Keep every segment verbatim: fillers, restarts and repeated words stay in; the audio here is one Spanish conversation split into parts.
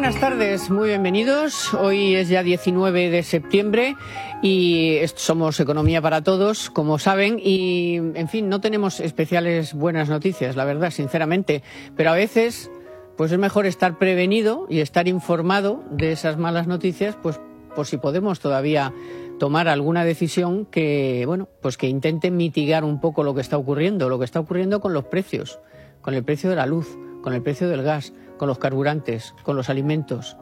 buenas tardes, muy bienvenidos. Hoy es ya diecinueve de septiembre y somos Economía para Todos, como saben, y en fin, no tenemos especiales buenas noticias, la verdad, sinceramente, pero a veces pues es mejor estar prevenido y estar informado de esas malas noticias, pues por si podemos todavía tomar alguna decisión que, bueno, pues que intente mitigar un poco lo que está ocurriendo, lo que está ocurriendo con los precios, con el precio de la luz, con el precio del gas, con los carburantes, con los alimentos,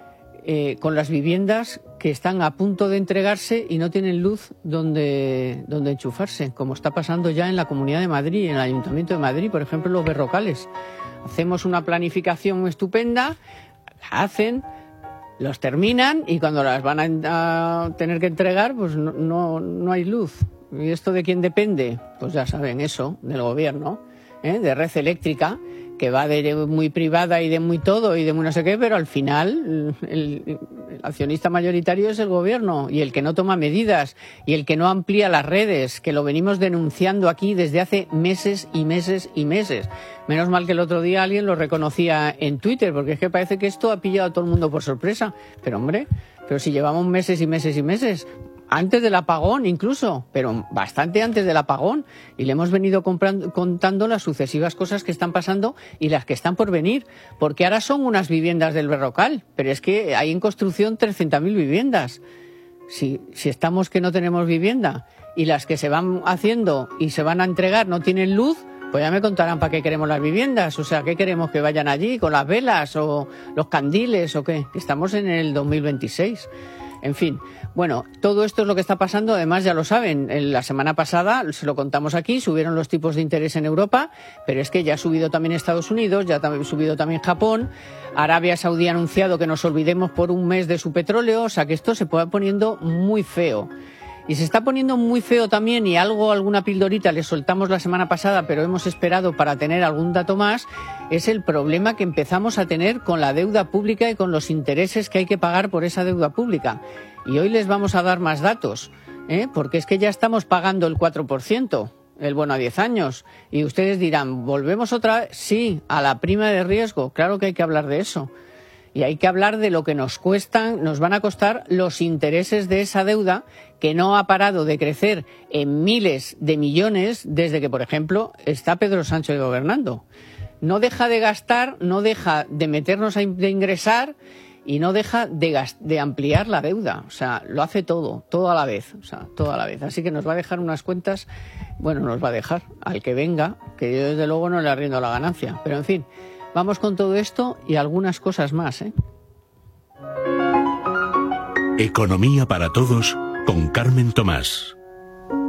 eh, con las viviendas que están a punto de entregarse y no tienen luz donde, donde enchufarse, como está pasando ya en la Comunidad de Madrid, en el Ayuntamiento de Madrid, por ejemplo, en los berrocales. Hacemos una planificación estupenda, la hacen, los terminan y cuando las van a, a tener que entregar, pues no, no, no hay luz. ¿Y esto de quién depende? Pues ya saben, eso, del gobierno, ¿eh? De Red Eléctrica, que va de muy privada y de muy todo y de muy no sé qué, pero al final el, el accionista mayoritario es el gobierno y el que no toma medidas y el que no amplía las redes, que lo venimos denunciando aquí desde hace meses y meses y meses. Menos mal que el otro día alguien lo reconocía en Twitter, porque es que parece que esto ha pillado a todo el mundo por sorpresa. Pero hombre, pero si llevamos meses y meses y meses, antes del apagón incluso, pero bastante antes del apagón, y le hemos venido comprando, contando las sucesivas cosas que están pasando y las que están por venir, porque ahora son unas viviendas del berrocal, pero es que hay en construcción trescientas mil viviendas. Si, si estamos que no tenemos vivienda y las que se van haciendo y se van a entregar no tienen luz, pues ya me contarán para qué queremos las viviendas, o sea, ¿qué queremos que vayan allí con las velas o los candiles o qué? Estamos en el dos mil veintiséis. En fin, bueno, todo esto es lo que está pasando, además ya lo saben, en la semana pasada, se lo contamos aquí, subieron los tipos de interés en Europa, pero es que ya ha subido también Estados Unidos, ya ha subido también Japón, Arabia Saudí ha anunciado que nos olvidemos por un mes de su petróleo, o sea que esto se puede poniendo muy feo. Y se está poniendo muy feo también, y algo, alguna pildorita le soltamos la semana pasada, pero hemos esperado para tener algún dato más, es el problema que empezamos a tener con la deuda pública y con los intereses que hay que pagar por esa deuda pública. Y hoy les vamos a dar más datos, ¿eh? Porque es que ya estamos pagando el cuatro por ciento, el bono a diez años. Y ustedes dirán, ¿volvemos otra vez? Sí, a la prima de riesgo, claro que hay que hablar de eso. Y hay que hablar de lo que nos cuestan, nos van a costar los intereses de esa deuda que no ha parado de crecer en miles de millones desde que, por ejemplo, está Pedro Sánchez gobernando. No deja de gastar, no deja de meternos a in- de ingresar y no deja de, gast- de ampliar la deuda. O sea, lo hace todo, todo a la vez, o sea, todo a la vez. Así que nos va a dejar unas cuentas, bueno, nos va a dejar al que venga, que yo desde luego no le arriendo la ganancia. Pero en fin, vamos con todo esto y algunas cosas más, ¿eh? Economía para Todos con Carmen Tomás.